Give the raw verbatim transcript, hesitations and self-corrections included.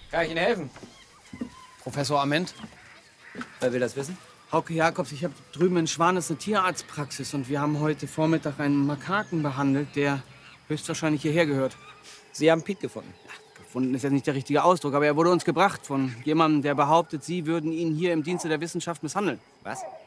Kann ich Ihnen helfen? Professor Ament? Wer will das wissen? Hauke Jakobs, ich habe drüben in Schwanes eine Tierarztpraxis und wir haben heute Vormittag einen Makaken behandelt, der höchstwahrscheinlich hierher gehört. Sie haben Piet gefunden. Ja, gefunden ist ja nicht der richtige Ausdruck, aber er wurde uns gebracht von jemandem, der behauptet, Sie würden ihn hier im Dienste der Wissenschaft misshandeln. Was?